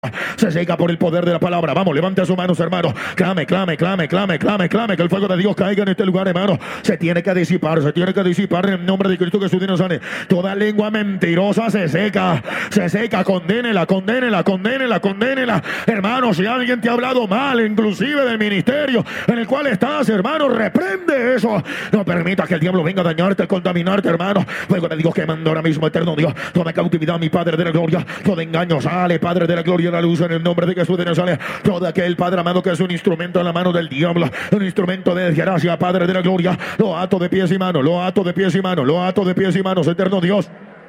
Se seca por el poder de la palabra. Vamos, levante sus manos, hermano. Clame, clame, clame, clame, clame, clame. Que el fuego de Dios caiga en este lugar, hermano. Se tiene que disipar en el nombre de Cristo Jesús de Nazaret. Toda lengua mentirosa se seca. Se seca, condénela, condénela, condénela, condénela. Hermano, si alguien te ha hablado mal, inclusive del ministerio en el cual estás, hermano, reprende eso. No permita que el diablo venga a dañarte, a contaminarte, hermano. Fuego de Dios quemando ahora mismo, eterno Dios. Toda cautividad, mi Padre de la gloria. Todo engaño sale, Padre de la gloria. La luz en el nombre de Jesús de Nazaret. Todo aquel Padre amado que es un instrumento en la mano del diablo, un instrumento de desgracia, Padre de la gloria, lo ato de pies y manos, lo ato de pies y manos, lo ato de pies y manos, eterno Dios.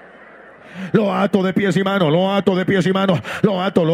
Lo ato de pies y manos, lo ato de pies y manos, lo ato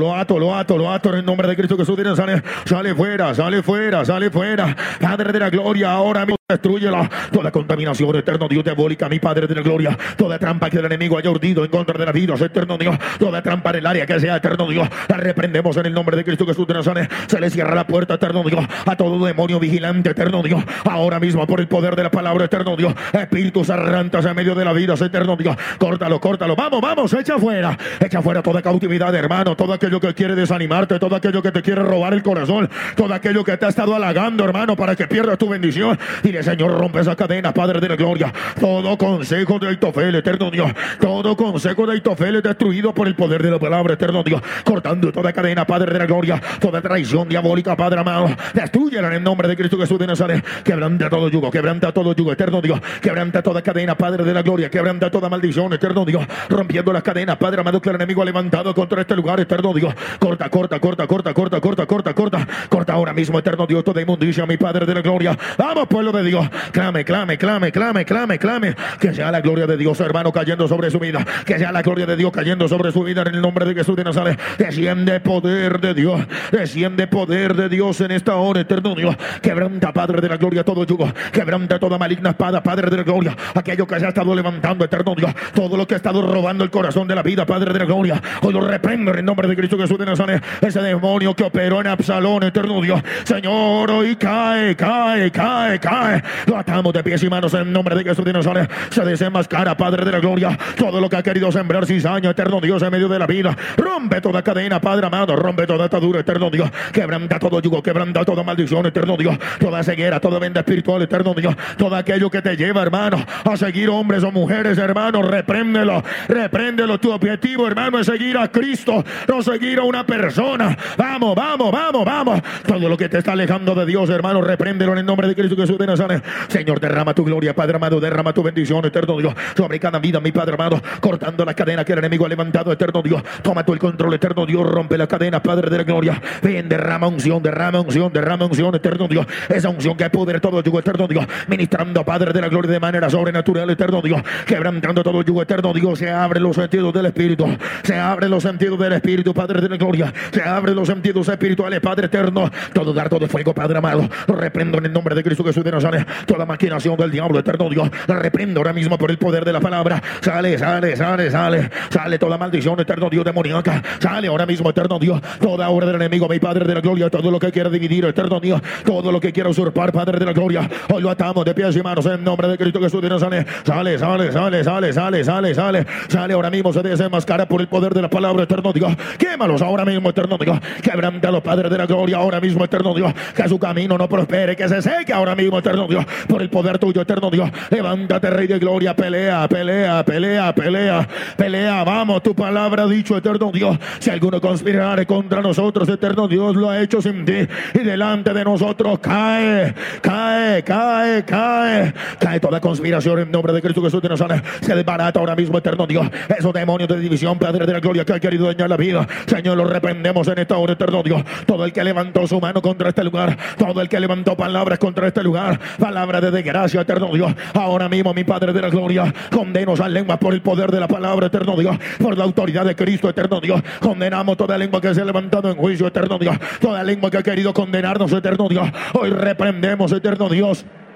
en el nombre de Cristo Jesús de Nazaret. Sale fuera, sale fuera, sale fuera. Padre de la gloria, ahora mismo destrúyela. Toda contaminación, eterno Dios, diabólica, mi Padre de la gloria. Toda trampa que el enemigo haya urdido en contra de la vida, eterno Dios. Toda trampa en el área que sea, eterno Dios, la reprendemos en el nombre de Cristo Jesús de Nazaret. Se le cierra la puerta, eterno Dios, a todo demonio vigilante, eterno Dios. Ahora mismo por el poder de la palabra, eterno Dios. Espíritus errantes en medio de la vida, eterno Dios. Córtalo, córtalo. Vamos, vamos, echa fuera toda cautividad, hermano. Todo aquello que quiere desanimarte, todo aquello que te quiere robar el corazón, todo aquello que te ha estado halagando, hermano, para que pierdas tu bendición. Dile, Señor, rompe esa cadena, Padre de la gloria. Todo consejo de Aitofel, eterno Dios. Todo consejo de Aitofel es destruido por el poder de la palabra, eterno Dios. Cortando toda cadena, Padre de la gloria. Toda traición diabólica, Padre amado. Destrúyela en el nombre de Cristo Jesús de Nazaret. Quebranta todo yugo, eterno Dios. Quebranta toda cadena, Padre de la gloria. Quebranta toda maldición, eterno Dios. Rompiendo las cadenas, Padre amado, que el enemigo ha levantado contra este lugar, eterno Dios. Corta, corta, corta, corta, corta, corta, corta, corta. Corta ahora mismo, eterno Dios, toda inmundicia, mi Padre de la gloria. Vamos, pueblo de Dios. Clame, clame, clame, clame, clame, clame. Que sea la gloria de Dios, hermano, cayendo sobre su vida. Que sea la gloria de Dios cayendo sobre su vida en el nombre de Jesús de Nazaret. Desciende poder de Dios. Desciende poder de Dios en esta hora, eterno Dios. Quebranta, Padre de la gloria, todo yugo. Quebranta toda maligna espada, Padre de la gloria. Aquello que se ha estado levantando, eterno Dios. Todo lo que ha estado robando el corazón de la vida, Padre de la gloria. Hoy lo reprendo en el nombre de Cristo Jesús de Nazaret. Ese demonio que operó en Absalón, eterno Dios. Señor, hoy cae, cae, cae, cae. Lo atamos de pies y manos en el nombre de Jesús de Nazaret. Se desenmascara, Padre de la gloria, todo lo que ha querido sembrar cizaña, eterno Dios, en medio de la vida. Rompe toda cadena, Padre amado. Rompe toda atadura, eterno Dios. Quebranta todo yugo, quebranta toda maldición, eterno Dios. Toda ceguera, toda venda espiritual, eterno Dios. Todo aquello que te lleva, hermano, a seguir hombres o mujeres, hermano, repréndelo. Repréndelo. Tu objetivo, hermano, es seguir a Cristo, no seguir a una persona. Vamos, vamos, vamos, vamos. Todo lo que te está alejando de Dios, hermano, repréndelo en el nombre de Cristo Jesús de Nazaret. Señor, derrama tu gloria, Padre amado, derrama tu bendición, eterno Dios, sobre cada vida, mi Padre amado, cortando las cadenas que el enemigo ha levantado, eterno Dios. Toma tú el control, eterno Dios, rompe las cadenas, Padre de la gloria. Ven, derrama unción, derrama unción, derrama unción, eterno Dios. Esa unción que poder todo yugo, eterno Dios, ministrando, Padre de la gloria, de manera sobrenatural, eterno Dios, quebrantando todo yugo, eterno Dios. Se abre los sentidos del Espíritu, se abren los sentidos del Espíritu, Padre de la gloria. Se abren los sentidos espirituales, Padre eterno. Todo dardo de fuego, Padre amado, lo reprendo en el nombre de Cristo Jesús de Nazaret. Toda maquinación del diablo, eterno Dios, la reprendo ahora mismo por el poder de la palabra. Sale, sale, sale, sale. Sale toda maldición, eterno Dios, demoníaca. Sale ahora mismo, eterno Dios, toda obra del enemigo, mi Padre de la gloria. Todo lo que quiera dividir, eterno Dios, todo lo que quiera usurpar, Padre de la gloria. Hoy lo atamos de pies y manos en el nombre de Cristo Jesús de Nazaret. Sale, sale, sale, sale, sale, sale, sale. Sale ahora mismo, se desenmascara por el poder de la palabra, eterno Dios. Quémalos ahora mismo, eterno Dios. Quebrántalo, Padre de la gloria, ahora mismo, eterno Dios. Que su camino no prospere, que se seque ahora mismo, eterno Dios, por el poder tuyo, eterno Dios. Levántate, Rey de gloria, pelea, pelea, pelea, pelea, pelea. Vamos, tu palabra ha dicho, eterno Dios. Si alguno conspirare contra nosotros, eterno Dios, lo ha hecho sin ti, y delante de nosotros cae, cae, cae, cae, cae toda conspiración en nombre de Cristo Jesús de Nazaret. Se desbarata ahora mismo, eterno Dios, esos demonios de división, Padre de la gloria, que ha querido dañar la vida. Señor, lo reprendemos en esta hora, eterno Dios. Todo el que levantó su mano contra este lugar, todo el que levantó palabras contra este lugar, palabras de desgracia, eterno Dios, ahora mismo, mi Padre de la gloria, condeno a lenguas por el poder de la palabra, eterno Dios, por la autoridad de Cristo, eterno Dios. Condenamos toda lengua que se ha levantado en juicio, eterno Dios, toda lengua que ha querido condenarnos, eterno Dios. Hoy reprendemos, eterno Dios.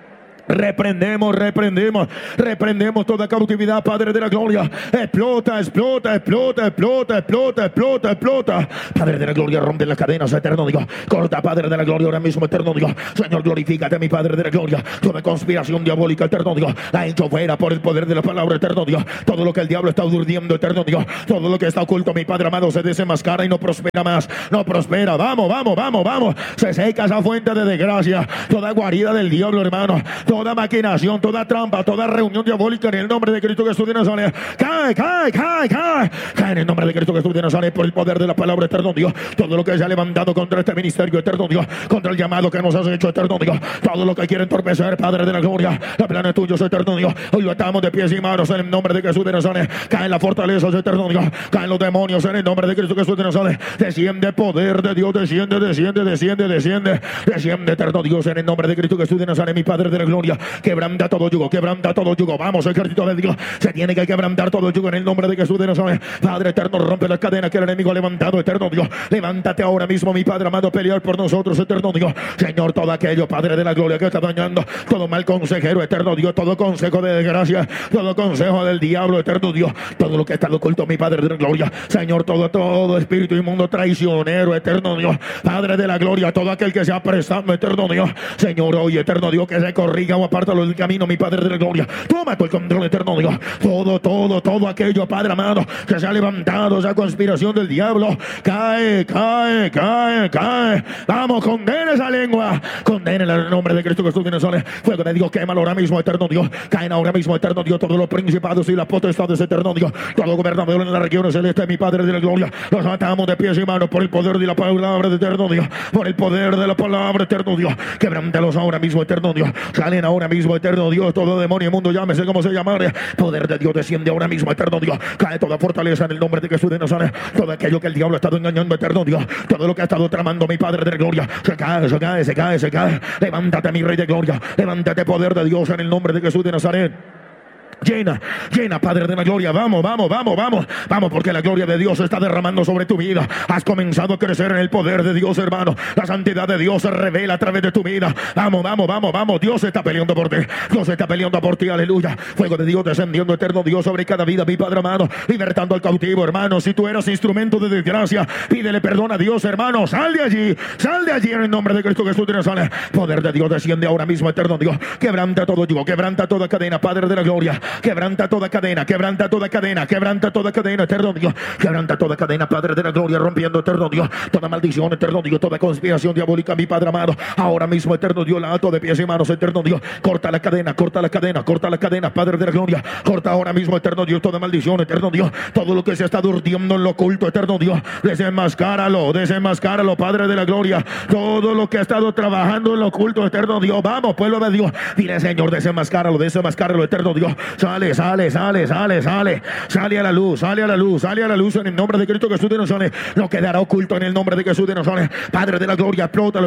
Reprendemos toda cautividad, Padre de la gloria. Explota. Padre de la gloria, rompe las cadenas, eterno Dios. Corta, Padre de la gloria, ahora mismo, eterno Dios. Señor, glorifícate, mi Padre de la gloria. Toda conspiración diabólica, eterno Dios, la he hecho fuera por el poder de la palabra, eterno Dios. Todo lo que el diablo está urdiendo, eterno Dios. Todo lo que está oculto, mi Padre amado, se desenmascara y no prospera más. No prospera. Vamos. Se seca esa fuente de desgracia. Toda guarida del diablo, hermano. Toda maquinación, toda trampa, toda reunión diabólica en el nombre de Cristo Jesús de Nazaret. Cae en el nombre de Cristo Jesús de Nazaret por el poder de la palabra, eterno Dios. Todo lo que se ha levantado contra este ministerio, eterno Dios, contra el llamado que nos has hecho, eterno Dios. Todo lo que quiere entorpecer, Padre de la gloria, los planes tuyos, eterno Dios. Hoy lo atamos de pies y manos en el nombre de Jesús de Nazaret. Caen las fortalezas, eterno Dios. Caen los demonios en el nombre de Cristo Jesús de Nazaret. Desciende poder de Dios, desciende, eterno Dios, en el nombre de Cristo Jesús de Nazaret, mi Padre de la gloria. Quebranta todo yugo. Vamos, ejército de Dios. Se tiene que quebrantar todo yugo en el nombre de Jesús de Nazaret. Padre eterno, rompe las cadenas que el enemigo ha levantado, eterno Dios. Levántate ahora mismo, mi Padre amado, a pelear por nosotros, eterno Dios. Señor, todo aquello, Padre de la gloria, que está dañando, todo mal consejero, eterno Dios, todo consejo de desgracia, todo consejo del diablo, eterno Dios, todo lo que está oculto, mi Padre de la gloria. Señor, todo espíritu inmundo traicionero, eterno Dios, Padre de la gloria, todo aquel que se ha prestado, eterno Dios. Señor, hoy, eterno Dios, que se corrija o apártalo del camino, mi Padre de la gloria. Toma tu el control, eterno Dios. Todo aquello, Padre amado, que se ha levantado, esa conspiración del diablo, cae. Vamos, condena esa lengua, condénela en el nombre de Cristo Jesús de Nazaret. Fuego de Dios, quémalo ahora mismo, eterno Dios. Caen ahora mismo, eterno Dios, todos los principados y las potestades, eterno Dios. Todo gobernador en la región celeste, mi Padre de la gloria. Los atamos de pies y manos por el poder de la palabra de eterno Dios. Por el poder de la palabra, eterno Dios. Quebrántalos ahora mismo, eterno Dios. Salen ahora mismo, eterno Dios. Todo demonio inmundo, llámese como se llamare. Poder de Dios desciende ahora mismo, eterno Dios. Cae toda fortaleza en el nombre de Jesús de Nazaret. Todo aquello que el diablo ha estado engañando, eterno Dios. Todo lo que ha estado tramando, mi Padre de la gloria. Se cae. Levántate, mi Rey de gloria. Levántate, poder de Dios, en el nombre de Jesús de Nazaret. Llena, Padre de la gloria. Vamos, porque la gloria de Dios se está derramando sobre tu vida. Has comenzado a crecer en el poder de Dios, hermano. La santidad de Dios se revela a través de tu vida. Vamos. Dios está peleando por ti. Dios está peleando por ti, aleluya. Fuego de Dios descendiendo, eterno Dios, sobre cada vida, mi Padre amado. Libertando al cautivo, hermano. Si tú eras instrumento de desgracia, pídele perdón a Dios, hermano. Sal de allí en el nombre de Cristo Jesús de Nazaret. Poder de Dios desciende ahora mismo, eterno Dios. Quebranta todo yugo, quebranta toda cadena, Padre de la gloria. Quebranta toda cadena, eterno Dios. Quebranta toda cadena, Padre de la gloria, rompiendo, eterno Dios, toda maldición, eterno Dios, toda conspiración diabólica, mi Padre amado. Ahora mismo, eterno Dios, la ato de pies y manos, eterno Dios. Corta la cadena, Padre de la gloria. Corta ahora mismo, eterno Dios, toda maldición, eterno Dios. Todo lo que se está durtiendo en lo oculto, eterno Dios. Desenmascáralo, Padre de la gloria. Todo lo que ha estado trabajando en lo oculto, eterno Dios. Vamos, pueblo de Dios. Dile, Señor, desenmascáralo, eterno Dios. Sale a la luz en el nombre de Cristo Jesús de Nazaret. No quedará oculto en el nombre de Jesús de Nazaret. Padre de la gloria, explótalo,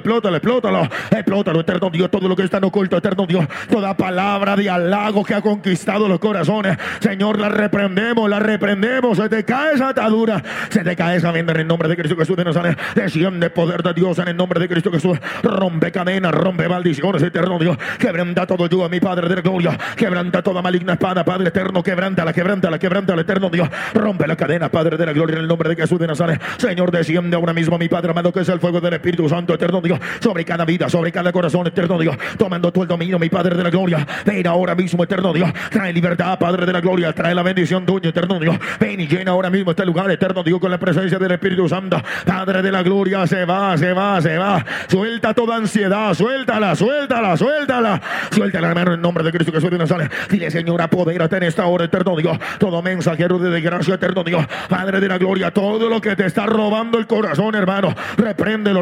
eterno Dios. Todo lo que está en oculto, eterno Dios. Toda palabra de halago que ha conquistado los corazones, Señor, la reprendemos. Se te cae esa atadura, se te cae esa venda en el nombre de Cristo Jesús de Nazaret. Desciende poder de Dios en el nombre de Cristo Jesús. Rompe cadenas, rompe maldiciones, eterno Dios. Quebranta todo yugo, mi Padre de la gloria. Quebranta toda maligna espada, Padre eterno. Quebrántala, eterno Dios. Rompe la cadena, Padre de la gloria, en el nombre de Jesús de Nazaret. Señor, desciende ahora mismo, mi Padre amado, que es el fuego del Espíritu Santo, eterno Dios, sobre cada vida, sobre cada corazón, eterno Dios. Tomando tú el dominio, mi Padre de la gloria. Ven ahora mismo, eterno Dios. Trae libertad, Padre de la gloria. Trae la bendición tuya, eterno Dios. Ven y llena ahora mismo este lugar, eterno Dios, con la presencia del Espíritu Santo. Padre de la gloria, se va. Suelta toda ansiedad, suéltala, hermano, en el nombre de Cristo Jesús de Nazaret. Dile, Señor, apodérate en esta hora, eterno Dios. Todo mensajero de desgracia, eterno Dios. Padre de la gloria, todo lo que te está robando el corazón, hermano, repréndelo.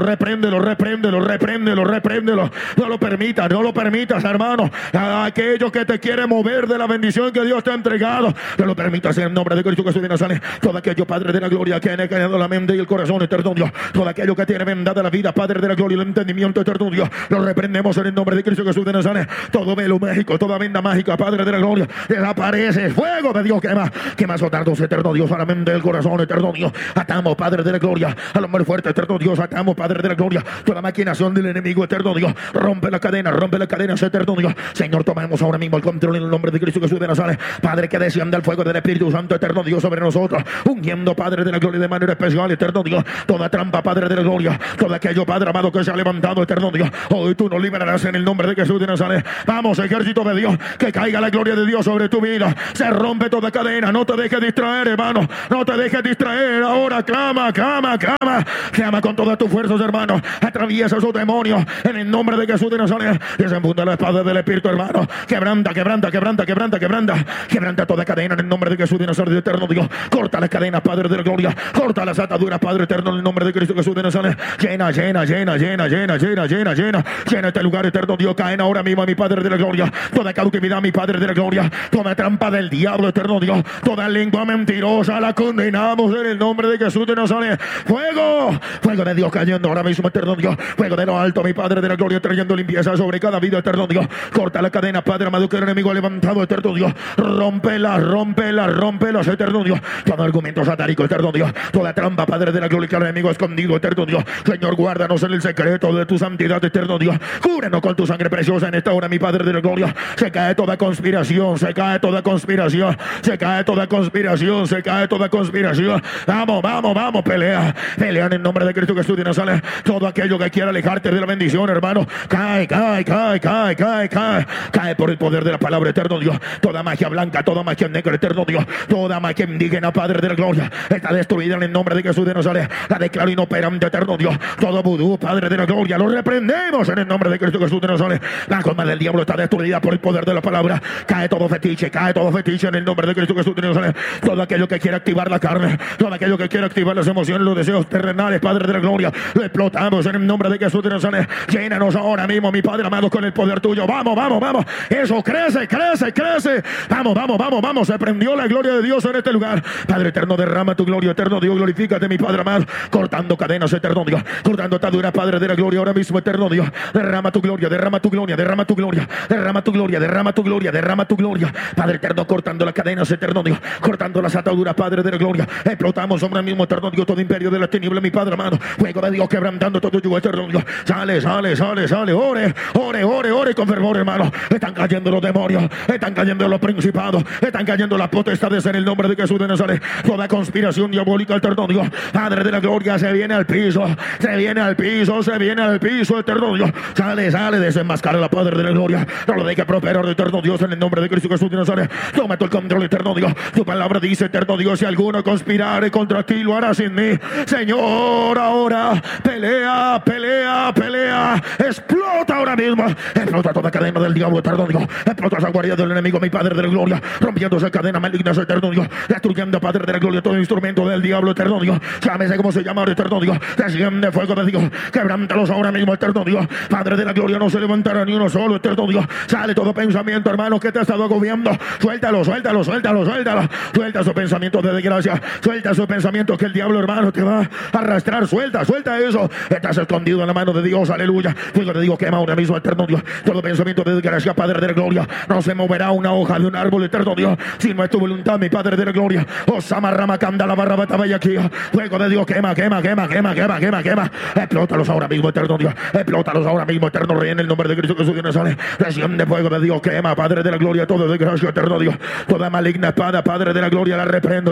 No lo permitas, hermano. Aquello que te quiere mover de la bendición que Dios te ha entregado, no lo permitas en el nombre de Cristo Jesús de Nazaret. Todo aquello, Padre de la gloria, que ha engañado la mente y el corazón, eterno Dios. Todo aquello que tiene vendada la vida, Padre de la gloria, y el entendimiento, eterno Dios. Lo reprendemos en el nombre de Cristo Jesús de Nazaret. Todo velo mágico, toda venda mágica, Padre de la gloria, desaparece. Fuego de Dios, quema esos dardos, eterno Dios, a la mente del corazón, eterno Dios. Atamos, Padre de la gloria, al hombre fuerte, eterno Dios. Atamos, Padre de la gloria, toda maquinación del enemigo, eterno Dios. Rompe la cadena, eterno Dios. Señor, tomemos ahora mismo el control en el nombre de Cristo Jesús de Nazaret. Padre, que descienda el fuego del Espíritu Santo, eterno Dios, sobre nosotros, ungiendo, Padre de la gloria, de manera especial, eterno Dios, toda trampa, Padre de la gloria, todo aquello, Padre amado, que se ha levantado, eterno Dios, hoy tú nos liberarás en el nombre de Jesús de Nazaret. Vamos, ejército de Dios, que caiga la gloria de Dios sobre tu vida. Se rompe toda cadena, no te dejes distraer, hermano, no te dejes distraer. Ahora clama con todas tus fuerzas, hermano. Atraviesa esos demonios en el nombre de Jesús de Nazaret. Desenfunda la espada del Espíritu, hermano. Quebranta toda cadena en el nombre de Jesús de Nazaret, eterno Dios. Corta las cadenas, Padre de la gloria. Corta las ataduras, Padre eterno, en el nombre de Cristo Jesús de Nazaret. Llena este lugar, eterno Dios. Caen ahora mismo, mi Padre de la gloria, toda cautividad, mi Padre de la gloria, toda trampa del diablo, eterno Dios, toda lengua mentirosa la condenamos en el nombre de Jesús de Nazaret. Fuego de Dios cayendo ahora mismo, eterno Dios. Fuego de lo alto, mi Padre de la gloria, trayendo limpieza sobre cada vida, eterno Dios. Corta la cadena, Padre amado, que el enemigo ha levantado, eterno Dios. Rómpelas, eterno Dios. Todo argumento satánico, eterno Dios. Toda trampa, Padre de la gloria, que el enemigo ha escondido, eterno Dios. Señor, guárdanos en el secreto de tu santidad, eterno Dios. Cúbrenos con tu sangre preciosa en esta hora, mi Padre de la gloria. Se cae toda conspiración. Vamos, pelea en el nombre de Cristo Jesús de Nazaret. Todo aquello que quiera alejarte de la bendición, hermano, cae por el poder de la palabra, eterno Dios. Toda magia blanca, toda magia negra, eterno Dios, toda magia indígena, Padre de la gloria, está destruida en el nombre de Jesús de Nazaret. La declaro inoperante, eterno Dios. Todo vudú, Padre de la gloria, lo reprendemos en el nombre de Cristo Jesús de Nazaret. La colma del diablo está destruida por el poder de la palabra. Cae todo fetiche en el nombre de Cristo Jesús de Nazaret. Todo aquello que quiera activar la carne, todo aquello que quiera activar las emociones, los deseos terrenales, Padre de la gloria, lo explotamos en el nombre de Jesús de Nazaret. Llénanos ahora mismo, mi Padre amado, con el poder tuyo. Vamos. Eso crece. Vamos. Se prendió la gloria de Dios en este lugar. Padre eterno, derrama tu gloria, eterno Dios. Glorifícate, mi Padre amado. Cortando cadenas, eterno Dios. Cortando ataduras, Padre de la gloria, ahora mismo, eterno Dios. Derrama tu gloria. Padre eterno, cortando las cadenas, eterno Dios. Cortando las ataduras, Padre de la gloria. Explotamos ahora mismo, eterno Dios, todo imperio de las tinieblas, mi Padre amado. Fuego de Dios quebrantando todo yugo, eterno Dios. Sale. Ore con fervor, hermano. Están cayendo los demonios, están cayendo los principados, están cayendo las potestades en el nombre de Jesús de Nazaret. Toda conspiración diabólica, eterno Dios, Padre de la gloria, se viene al piso, eterno Dios. Sale, desenmascara la Padre de la gloria. No lo deje prosperar, eterno Dios, en el nombre de Cristo Jesús de Nazaret. Toma el control, eterno Dios. Tu palabra dice, eterno Dios, si alguno conspirare contra ti, lo hará sin mí. Señor, ahora pelea. Explota ahora mismo. Explota toda cadena del diablo, eterno Dios. Explota esa guardia del enemigo, mi Padre de la gloria. Rompiendo esa cadena maligna, eterno Dios. Destruyendo, Padre de la gloria, todo instrumento del diablo, eterno Dios. Llámese como se llama, eterno Dios. Desciende fuego de Dios. Quebrántalos ahora mismo, eterno Dios. Padre de la gloria, no se levantará ni uno solo, eterno Dios. Sale todo pensamiento, hermano, que te ha estado agobiando. Suéltalo. Suelta su pensamiento de desgracia. Suelta su pensamiento que el diablo, hermano, te va a arrastrar. Suelta eso. Estás escondido en la mano de Dios, aleluya. Fuego de Dios quema ahora mismo, eterno Dios. Todo pensamiento de desgracia, Padre de la gloria. No se moverá una hoja de un árbol, eterno Dios, si no es tu voluntad, mi Padre de la gloria. Osama rama canda la barra aquí. Fuego de Dios quema. Explótalos ahora mismo, eterno Dios. Explótalos ahora mismo, eterno Rey, en el nombre de Cristo Jesús de Nazaret. Desciende fuego de Dios quema, Padre de la gloria, todo desgracia, eterno Dios. Toda maligna espada, Padre de la gloria, la reprendo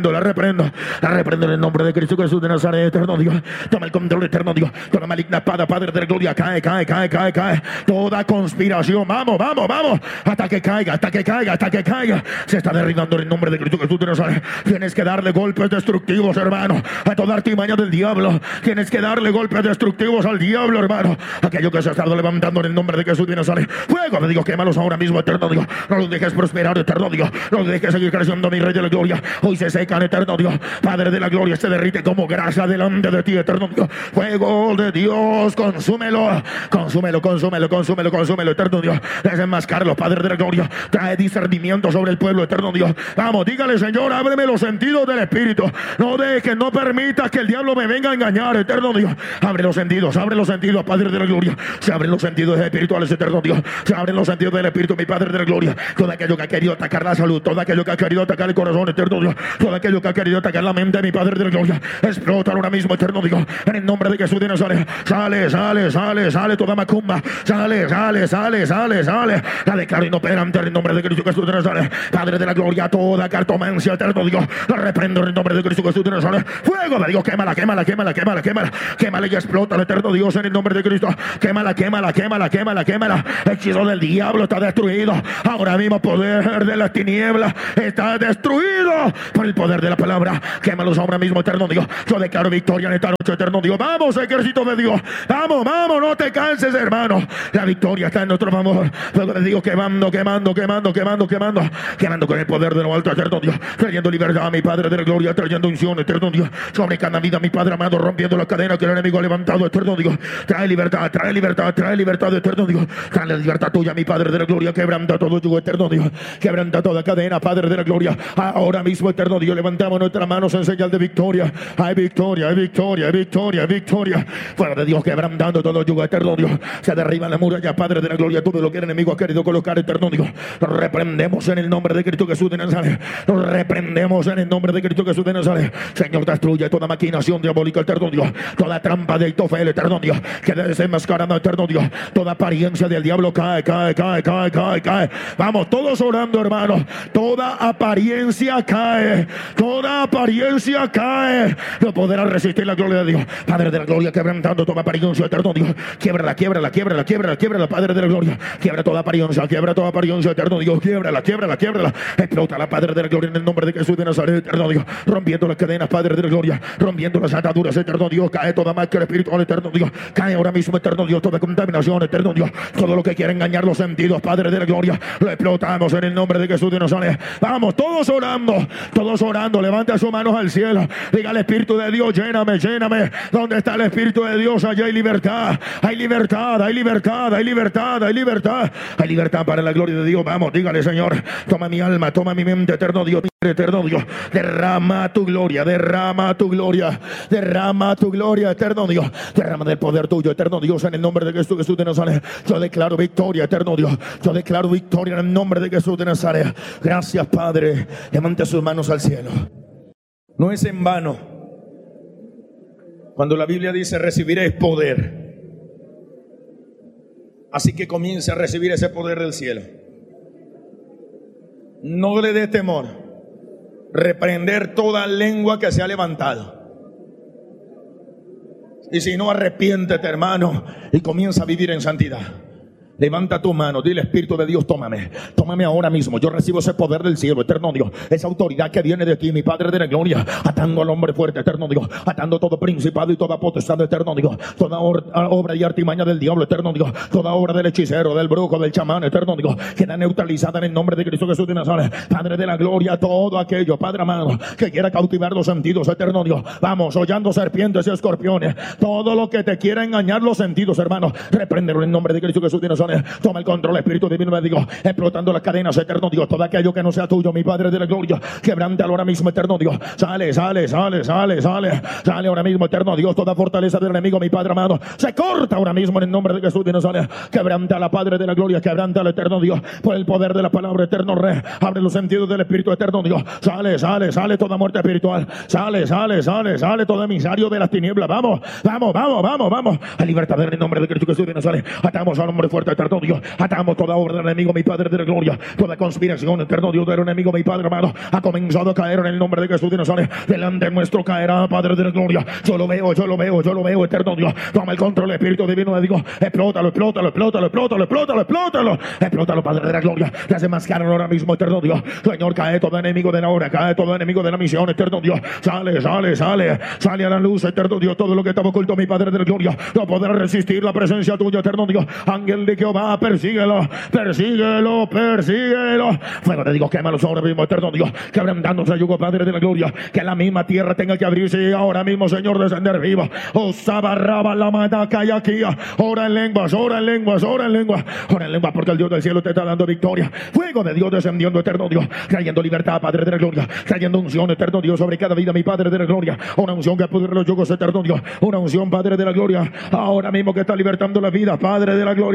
en el nombre de Cristo Jesús de Nazaret, eterno Dios. Toma el control, eterno Dios. Toda maligna espada, Padre de la gloria, cae. Toda conspiración, vamos. Hasta que caiga. Se está derribando en el nombre de Cristo Jesús de Nazaret. Tienes que darle golpes destructivos, hermano, a toda artimaña del diablo. Tienes que darle golpes destructivos al diablo, hermano. Aquello que se ha estado levantando en el nombre de Jesús de Nazaret. Fuego de Dios, quémalos ahora mismo, eterno Dios. No los dejes prosperar, eterno Dios. No los dejes seguir creciendo, mi Rey de la gloria. Hoy se secan, eterno Dios. Padre de la gloria, se derrite como grasa delante de ti, eterno Dios. Fuego de Dios, consúmelo, eterno Dios. Desenmascarlo, Padre de la gloria. Trae discernimiento sobre el pueblo, eterno Dios. Vamos, dígale, Señor, ábreme los sentidos del Espíritu. No permitas que el diablo me venga a engañar, eterno Dios. Abre los sentidos, Padre de la gloria. Se abren los sentidos espirituales, eterno Dios. Se abren los sentidos del Espíritu, mi Padre de de la gloria. Todo aquello que ha querido atacar la salud, todo aquello que ha querido atacar el corazón, eterno Dios, todo aquello que ha querido atacar la mente, mi Padre de la gloria, explota ahora mismo, eterno Dios, en el nombre de Jesús de Nazaret. Sale, sale, sale, sale toda macumba, sale, sale, sale, sale, sale. La declaro inoperante en el nombre de Cristo Jesús de Nazaret. Padre de la gloria, toda cartomancia, eterno Dios, la reprendo en el nombre de Cristo Jesús de Nazaret. Fuego de Dios, quémala, quémala, quémala, quémala, quémala, quémala y explota el eterno Dios en el nombre de Cristo. Quémala, quémala, quémala, quémala, quémala. El hechizo del diablo está destruido. Ahora mismo poder de las tinieblas está destruido por el poder de la palabra. Quémalos ahora mismo, eterno Dios. Yo declaro victoria en esta noche, eterno Dios. Vamos, ejército de Dios. Vamos, vamos, no te canses, hermano. La victoria está en nuestro favor. Luego te digo, quemando, quemando, quemando, quemando, quemando, quemando con el poder de lo alto, eterno Dios. Trayendo libertad, mi Padre de la gloria, trayendo unción, eterno Dios. Sobre cada vida, mi Padre amado, rompiendo la cadena que el enemigo ha levantado, eterno Dios. Trae libertad, trae libertad, trae libertad, eterno Dios. Trae la libertad tuya, mi Padre de la gloria. Quebranta todo yugo, eterno Dios. Quebranta toda cadena, Padre de la gloria. Ahora mismo, eterno Dios, levantamos nuestras manos en señal de victoria. Hay victoria, hay victoria, hay victoria, hay victoria. Fuera de Dios, quebrantando todo yugo, eterno Dios. Se derriba la muralla, Padre de la gloria. Todo lo que el enemigo ha querido colocar, eterno Dios. Lo reprendemos en el nombre de Cristo Jesús de Nazaret. Lo reprendemos en el nombre de Cristo Jesús de Nazaret. Señor, destruye toda maquinación diabólica, eterno Dios. Toda trampa de Aitofel, eterno Dios. Que desenmascarando, eterno Dios. Toda apariencia del diablo cae, cae, cae, cae, cae, cae. Vamos, todos orando, hermanos. Toda apariencia cae. Toda apariencia cae. No podrá resistir la gloria de Dios. Padre de la gloria, quebrantando toda apariencia, eterno Dios. Quiebrala, quiebrala, quiebrala, quiebrala, quiebrala, Padre de la gloria. Quiebra toda apariencia, eterno Dios. Quiebrala, quiebrala, quiebrala. Explota la Padre de la gloria en el nombre de Jesús de Nazaret, eterno Dios. Rompiendo las cadenas, Padre de la gloria. Rompiendo las ataduras, eterno Dios. Cae toda máscara espiritual, eterno Dios. Cae ahora mismo, eterno Dios, toda contaminación, eterno Dios. Todo lo que quiere engañar los sentidos, Padre de la gloria. Lo explotamos en el nombre de Jesús de Nazaret. Vamos, todos orando, todos orando. Levanta sus manos al cielo. Diga al Espíritu de Dios, lléname, lléname. ¿Dónde está el Espíritu de Dios? Allá hay libertad. Hay libertad, hay libertad, hay libertad, hay libertad. Hay libertad para la gloria de Dios. Vamos, dígale, Señor, toma mi alma, toma mi mente, eterno Dios, eterno Dios. Derrama tu gloria, derrama tu gloria, derrama tu gloria, eterno Dios. Derrama del poder tuyo, eterno Dios, en el nombre de Jesús de Nazaret. Yo declaro victoria, eterno Dios. Yo declaro victoria en el nombre de Jesús de Nazaret. Gracias, Padre. Levante sus manos al cielo. No es en vano cuando la Biblia dice: recibiréis poder. Así que comience a recibir ese poder del cielo. No le dé temor. Reprender toda lengua que se ha levantado. Y si no, arrepiéntete, hermano, y comienza a vivir en santidad. Levanta tu mano, dile: Espíritu de Dios, tómame, tómame ahora mismo. Yo recibo ese poder del cielo, eterno Dios. Esa autoridad que viene de ti, mi Padre de la gloria. Atando al hombre fuerte, eterno Dios. Atando todo principado y toda potestad, eterno Dios. Toda obra y artimaña del diablo, eterno Dios. Toda obra del hechicero, del brujo, del chamán, eterno Dios. Queda neutralizada en el nombre de Cristo Jesús de Nazaret. Padre de la gloria, todo aquello, Padre amado, que quiera cautivar los sentidos, eterno Dios. Vamos, hollando serpientes y escorpiones. Todo lo que te quiera engañar los sentidos, hermano, repréndelo en el nombre de Cristo Jesús de Nazaret. Toma el control, Espíritu divino de Dios, explotando las cadenas, eterno Dios. Todo aquello que no sea tuyo, mi Padre de la gloria, quebrántalo ahora mismo, eterno Dios. Sale, sale, sale, sale, sale. Sale ahora mismo, eterno Dios. Toda fortaleza del enemigo, mi Padre amado, se corta ahora mismo en el nombre de Jesús de Nazaret. Quebranta la Padre de la gloria, quebranta al eterno Dios, por el poder de la palabra, eterno Rey. Abre los sentidos del Espíritu, eterno Dios. Sale, sale, sale toda muerte espiritual. Sale, sale, sale, sale todo emisario de las tinieblas. Vamos, vamos, vamos, vamos, vamos. A libertad en el nombre de Cristo Jesús de Nazaret. Atamos al hombre fuerte, eterno Dios. Atamos toda obra del enemigo, mi Padre de la gloria. Toda conspiración, eterno Dios, del enemigo, mi Padre amado, ha comenzado a caer en el nombre de Jesús de Nazaret. Delante nuestro caerá, Padre de la gloria. Yo lo veo, yo lo veo, yo lo veo, eterno Dios. Toma el control, Espíritu divino de Dios. Explótalo, explótalo, explótalo, explótalo, explótalo, explótalo. Explótalo, Padre de la gloria. Ya se mascaron ahora mismo, eterno Dios. Señor, cae todo enemigo de la hora, cae todo enemigo de la misión, eterno Dios. Sale, sale, sale. Sale a la luz, eterno Dios. Todo lo que estaba oculto, mi Padre de la gloria, no podrá resistir la presencia tuya, eterno Dios. Ángel de Jehová, persíguelo, persíguelo, persíguelo. Fuego de Dios, quémalos ahora mismo, eterno Dios. Quebrantándose el yugo, Padre de la gloria. Que la misma tierra tenga que abrirse y ahora mismo, Señor, descender vivo. Oh, sabarraba la mataca y aquí. Ora en lenguas, ora en lenguas, ora en lenguas. Ora en lenguas, porque el Dios del cielo te está dando victoria. Fuego de Dios descendiendo, eterno Dios. Trayendo libertad, Padre de la gloria. Trayendo unción, eterno Dios, sobre cada vida, mi Padre de la gloria. Una unción que pudre los yugos, eterno Dios. Una unción, Padre de la gloria. Ahora mismo que está libertando la vida, Padre de la gloria.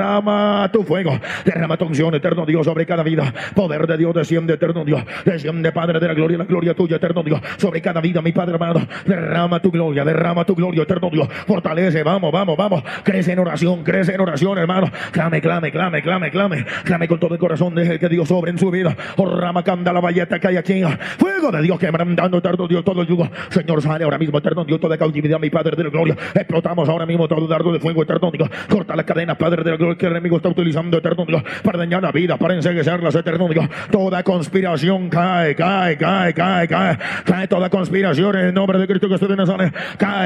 derrama tu fuego, derrama tu unción, eterno Dios, sobre cada vida. Poder de Dios desciende, eterno Dios, desciende, Padre de la gloria tuya, eterno Dios, sobre cada vida, mi Padre amado. Derrama tu gloria, eterno Dios. Fortalece, vamos. Crece en oración, hermano. Clame con todo el corazón. Deje que Dios sobre en su vida. Rama canda la valleta que hay aquí. Fuego de Dios quebrantando, eterno Dios, todo el yugo. Señor, sale ahora mismo, eterno Dios, toda cautividad, mi Padre de la gloria. Explotamos ahora mismo todo dardo de fuego, eterno Dios. Corta la cadena, Padre de la gloria, que el enemigo está utilizando, eterno Dios, para dañar la vida, para enseguecerlas, eterno Dios. Toda conspiración cae. Cae toda conspiración en el nombre de Cristo Jesús de Nazaret.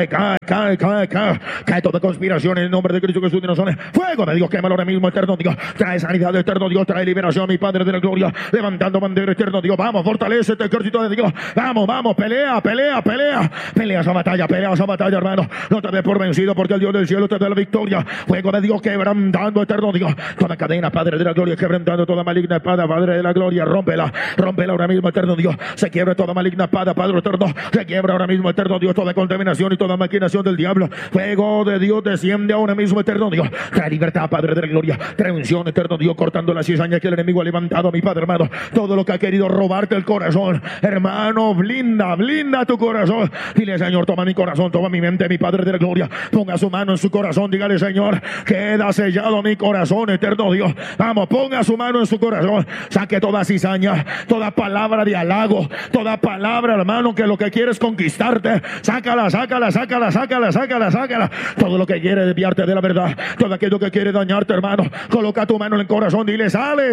Cae toda conspiración en el nombre de Cristo Jesús de Nazaret. Fuego de Dios, quémalo ahora mismo, eterno Dios. Trae sanidad, eterno Dios. Trae liberación, mi Padre de la gloria. Levantando bandera, eterno Dios. Vamos, fortalece este ejército de Dios. Vamos, pelea. Pelea esa batalla, hermano. No te des por vencido, porque el Dios del cielo te da la victoria. Fuego de Dios quebrantando, eterno Dios. Toda cadena, Padre de la gloria, quebrantando toda maligna espada, Padre de la gloria. Rómpela ahora mismo, eterno Dios. Se quiebra toda maligna espada, Padre eterno. Se quiebra ahora mismo, eterno Dios, toda contaminación y toda maquinación del diablo. Fuego de Dios desciende ahora mismo, eterno Dios. Trae libertad, Padre de la gloria. Trae unción, eterno Dios, cortando la cizaña que el enemigo ha levantado, mi Padre hermano. Todo lo que ha querido robarte el corazón, hermano, blinda tu corazón. Dile, Señor, toma mi corazón, toma mi mente, mi Padre de la gloria. Ponga su mano en su corazón. Dígale, Señor, queda sellado mi corazón, eterno Dios. Vamos, ponga su mano en su corazón. Saque toda cizaña, toda palabra de halago, toda palabra, hermano, que lo que quiere es conquistarte. Sácala. Todo lo que quiere desviarte de la verdad, todo aquello que quiere dañarte, hermano, coloca tu mano en el corazón. Dile, sale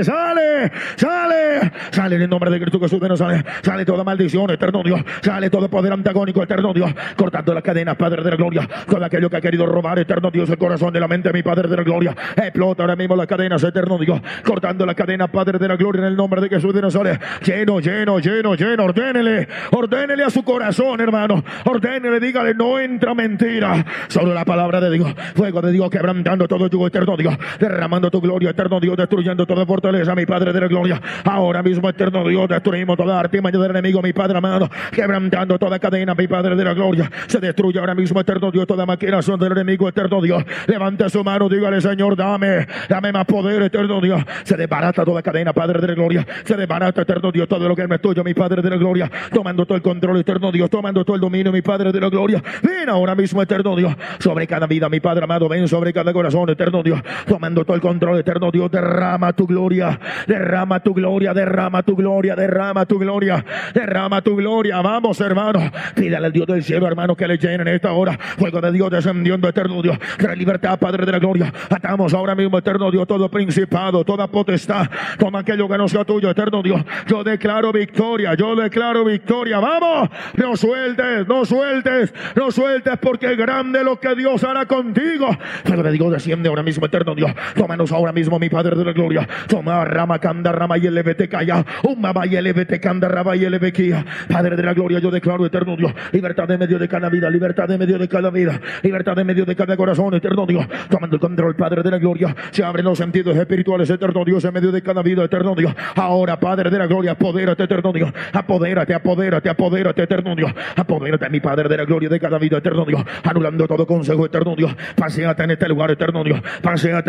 en el nombre de Cristo Jesús de Nazaret. Sale toda maldición, eterno Dios. Sale todo poder antagónico, eterno Dios, cortando las cadenas, Padre de la gloria. Todo aquello que ha querido robar, eterno Dios, el corazón de la mente, mi Padre de la gloria. Explota ahora mismo las cadenas, eterno Dios, cortando las cadenas, Padre de la gloria, en el nombre de Jesús de Nazaret. Lleno. Ordénele a su corazón, hermano. Ordénele, dígale, no entra mentira. Solo la palabra de Dios. Fuego de Dios quebrantando todo yugo, eterno Dios. Derramando tu gloria, eterno Dios. Destruyendo toda fortaleza, mi Padre de la gloria. Ahora mismo, eterno Dios, destruimos toda artimaña del enemigo, mi Padre amado. Quebrantando toda cadena, mi Padre de la gloria. Se destruye ahora mismo, eterno Dios, toda maquinación del enemigo, eterno Dios. Levante su mano, dígale, Señor, dame más poder, eterno Dios. Se desbarata toda cadena, Padre de la gloria. Se desbarata, eterno Dios, todo lo que no es tuyo, mi Padre de la gloria. Tomando todo el control, eterno Dios. Tomando todo el dominio, mi Padre de la gloria. Ven ahora mismo, eterno Dios, sobre cada vida, mi Padre amado. Ven sobre cada corazón, eterno Dios. Tomando todo el control, eterno Dios. Derrama tu gloria. Vamos, hermano. Pídale al Dios del cielo, hermano, que le llene en esta hora. Fuego de Dios descendiendo, eterno Dios. Trae libertad, Padre de la gloria. Atamos ahora mismo, eterno Dios, todo principado, toda potestad, todo aquello que no sea tuyo, eterno Dios. Yo declaro victoria. Vamos, no sueltes, porque grande lo que Dios hará contigo. Fuego de Dios desciende ahora mismo, eterno Dios. Tómanos ahora mismo, mi Padre de la gloria. Toma rama canda rama y elevete calla. Umaba y elevete canda rama y elevequía. Padre de la gloria, yo declaro, eterno Dios, libertad en medio de cada vida, libertad en medio de cada vida, libertad en medio de cada corazón, eterno Dios. Tomando el control, Padre de la gloria. Se abren los sentidos espirituales, eterno Dios, en medio de cada vida, eterno Dios. Ahora, Padre de la gloria, apodérate, eterno Dios. Apodérate, eterno Dios. Apodérate, mi Padre de la gloria, de cada vida, eterno Dios. Anulando todo consejo, eterno Dios. Paséate en este lugar, eterno Dios. Paséate,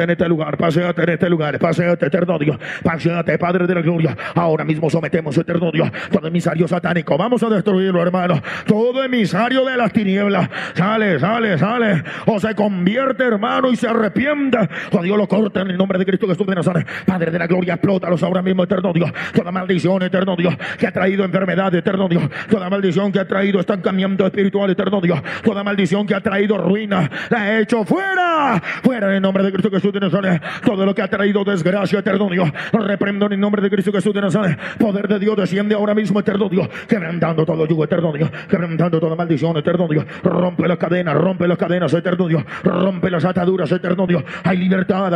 eterno Dios. Paséate, Padre de la gloria. Ahora mismo sometemos, eterno Dios, todo emisario satánico. Vamos a destruirlo, hermano. Todo emisario de las tinieblas. Sale. O se convierte, hermano, y se arrepiente. O Dios lo corta en el nombre de Cristo Jesús de Nazaret. Padre de la gloria, explótalos ahora mismo, eterno Dios. Toda maldición, eterno Dios, que ha traído enfermedad, eterno Dios. Toda maldición que ha traído estancamiento espiritual, eterno Dios. Toda maldición que ha traído ruina, la he hecho fuera en el nombre de Cristo Jesús de Nazaret. Todo lo que ha traído desgracia, eterno Dios, lo reprendo en el nombre de Cristo Jesús de Nazaret. Poder de Dios desciende ahora mismo, eterno Dios, quebrantando todo yugo, eterno Dios, quebrantando toda maldición, eterno Dios. Rompe las cadenas, eterno Dios. Rompe las ataduras, eterno Dios. Hay libertad,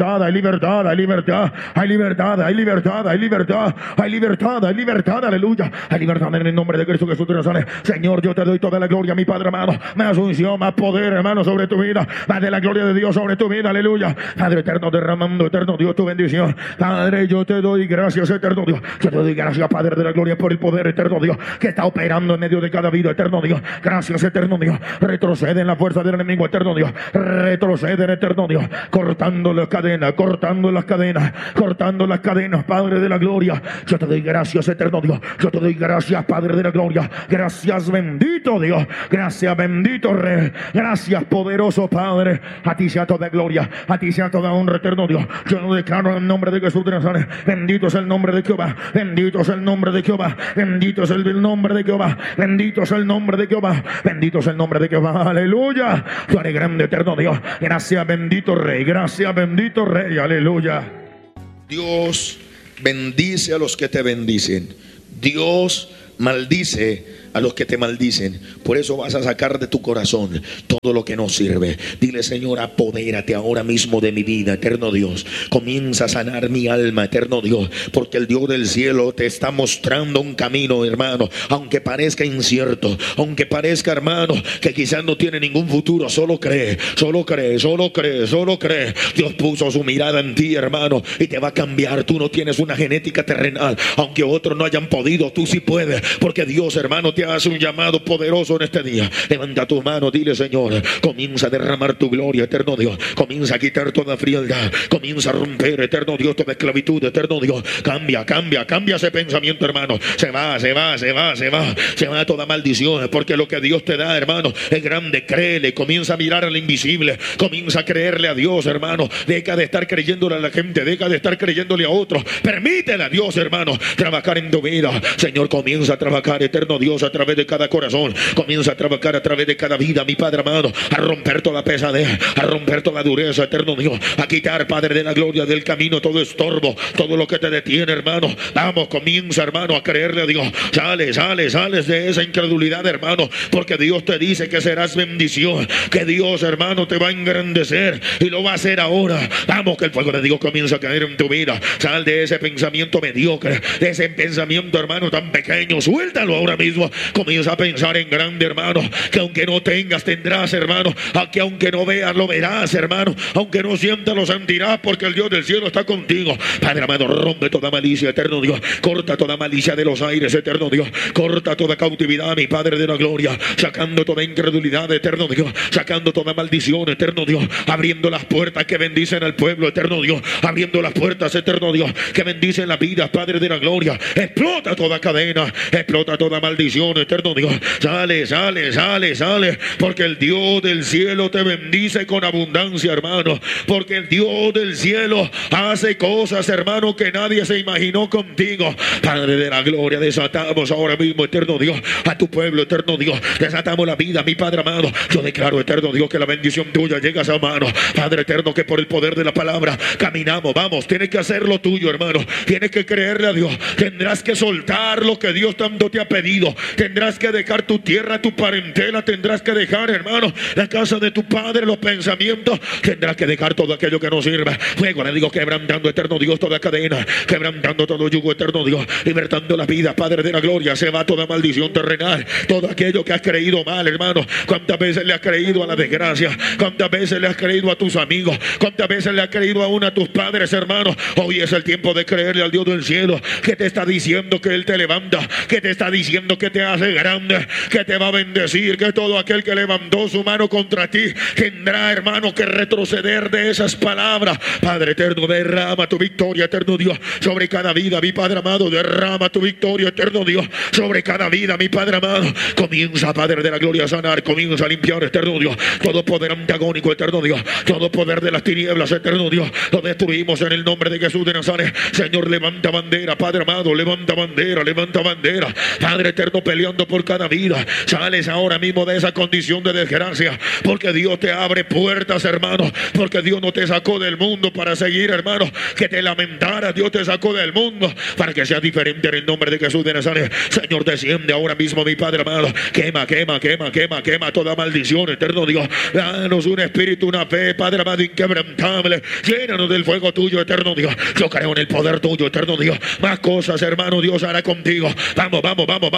aleluya. Hay libertad en el nombre de Cristo Jesús de Nazaret. Señor, yo te doy toda la gloria, mi Padre amado. Más unción, más poder, hermano, sobre tu vida. Más de la gloria de Dios sobre tu vida, aleluya. Padre eterno, derramando, eterno Dios, tu bendición. Padre, yo te doy gracias, eterno Dios. Yo te doy gracias, Padre de la gloria, por el poder, eterno Dios, que está operando en medio de cada vida, eterno Dios. Gracias, eterno Dios. Retrocede en la fuerza del enemigo, eterno Dios. Retrocede, eterno Dios. cortando las cadenas, cortando las cadenas, cortando las cadenas, Padre de la gloria. Yo te doy gracias, eterno Dios. Yo te doy gracias, Padre de la gloria. Gracias, bendito Dios. Gracias, bendito Rey. Gracias, poderoso Padre. A ti sea toda gloria, a ti sea toda honra, eterno Dios. Yo lo declaro en el nombre de Jesús de Nazaret. Bendito es el nombre de Jehová. Bendito es el nombre de Jehová. Bendito es el nombre de Jehová. Bendito es el nombre de Jehová. Bendito es el nombre de Jehová. Aleluya. Tú eres grande, eterno Dios. Gracias, bendito Rey. Gracias, bendito Rey. Aleluya. Dios bendice a los que te bendicen. Dios maldice a los que te maldicen. Por eso vas a sacar de tu corazón todo lo que no sirve. Dile: Señor, apodérate ahora mismo de mi vida, eterno Dios. Comienza a sanar mi alma, eterno Dios, porque el Dios del cielo te está mostrando un camino, hermano. Aunque parezca incierto, aunque parezca, hermano, que quizás no tiene ningún futuro, solo cree, solo cree, solo cree, solo cree. Dios puso su mirada en ti, hermano, y te va a cambiar. Tú no tienes una genética terrenal. Aunque otros no hayan podido, tú sí puedes, porque Dios, hermano, te hace un llamado poderoso en este día. Levanta tu mano, dile: Señor, comienza a derramar tu gloria, eterno Dios. Comienza a quitar toda frialdad. Comienza a romper, eterno Dios, toda esclavitud, eterno Dios. Cambia, cambia, cambia ese pensamiento, hermano. Se va toda maldición, porque lo que Dios te da, hermano, es grande. Créele, comienza a mirar al invisible. Comienza a creerle a Dios, hermano. Deja de estar creyéndole a la gente, deja de estar creyéndole a otros. Permítele a Dios, hermano, trabajar en tu vida. Señor, comienza a trabajar, eterno Dios, a través de cada corazón. Comienza a trabajar a través de cada vida, mi Padre amado, a romper toda pesadez, a romper toda dureza, eterno Dios, a quitar, Padre de la gloria, del camino todo estorbo, todo lo que te detiene, hermano. Vamos, comienza, hermano, a creerle a Dios. Sales de esa incredulidad, hermano, porque Dios te dice que serás bendición, que Dios, hermano, te va a engrandecer y lo va a hacer ahora. Vamos, que el fuego de Dios comienza a caer en tu vida. Sal de ese pensamiento mediocre, de ese pensamiento, hermano, tan pequeño. Suéltalo ahora mismo. Comienza a pensar en grande, hermano, que aunque no tengas, tendrás, hermano. Que aunque no veas, lo verás, hermano. Aunque no sientas, lo sentirás, porque el Dios del cielo está contigo. Padre amado, rompe toda malicia, eterno Dios. Corta toda malicia de los aires, eterno Dios. Corta toda cautividad, mi Padre de la gloria. Sacando toda incredulidad, eterno Dios. Sacando toda maldición, eterno Dios. Abriendo las puertas que bendicen al pueblo, eterno Dios. Abriendo las puertas, eterno Dios, que bendicen la vida, Padre de la gloria. Explota toda cadena, explota toda maldición, eterno Dios. Sale, porque el Dios del cielo te bendice con abundancia, hermano. Porque el Dios del cielo hace cosas, hermano, que nadie se imaginó contigo. Padre de la gloria, desatamos ahora mismo, eterno Dios, a tu pueblo, eterno Dios. Desatamos la vida, mi Padre amado. Yo declaro, eterno Dios, que la bendición tuya llega a esa mano, Padre eterno, que por el poder de la palabra caminamos. Vamos, tienes que hacer lo tuyo, hermano. Tienes que creerle a Dios. Tendrás que soltar lo que Dios tanto te ha pedido. Tendrás que dejar tu tierra, tu parentela. Tendrás que dejar, hermano, la casa de tu padre, los pensamientos. Tendrás que dejar todo aquello que no sirve. Fuego, le digo, quebrantando, eterno Dios, toda cadena, quebrantando todo yugo, eterno Dios, libertando la vida, Padre de la gloria. Se va toda maldición terrenal, todo aquello que has creído mal, hermano. ¿Cuántas veces le has creído a la desgracia? ¿Cuántas veces le has creído a tus amigos? ¿Cuántas veces le has creído aún a tus padres, hermano? Hoy es el tiempo de creerle al Dios del cielo, que te está diciendo que Él te levanta, que te está diciendo que te hace grande, que te va a bendecir, que todo aquel que levantó su mano contra ti tendrá, hermano, que retroceder de esas palabras. Padre eterno, derrama tu victoria, eterno Dios, sobre cada vida, mi Padre amado. Derrama tu victoria, eterno Dios, sobre cada vida, mi Padre amado. Comienza, Padre de la gloria, a sanar, comienza a limpiar, eterno Dios, todo poder antagónico, eterno Dios, todo poder de las tinieblas, eterno Dios, lo destruimos en el nombre de Jesús de Nazaret. Señor, levanta bandera, Padre amado, levanta bandera, levanta bandera, Padre eterno, peleando por cada vida. Sales ahora mismo de esa condición de desgracia, porque Dios te abre puertas, hermano, porque Dios no te sacó del mundo para seguir, hermano, que te lamentara. Dios te sacó del mundo para que seas diferente en el nombre de Jesús de Nazaret. Señor, desciende ahora mismo, mi Padre amado. Quema toda maldición, eterno Dios. Danos un espíritu, una fe, Padre amado, inquebrantable. Llénanos del fuego tuyo, eterno Dios. Yo creo en el poder tuyo, eterno Dios. Más cosas, hermano, Dios hará contigo. Vamos, que caiga